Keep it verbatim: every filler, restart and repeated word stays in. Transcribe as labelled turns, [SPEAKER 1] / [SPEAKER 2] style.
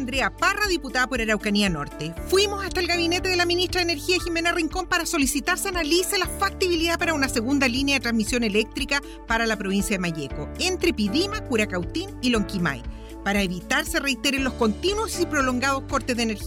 [SPEAKER 1] Andrea Parra, diputada por Araucanía Norte. Fuimos hasta el gabinete de la ministra de Energía, Jimena Rincón, para solicitar se analice la factibilidad para una segunda línea de transmisión eléctrica para la provincia de Malleco, entre Pidima, Curacautín y Lonquimay, para evitar se reiteren los continuos y prolongados cortes de energía.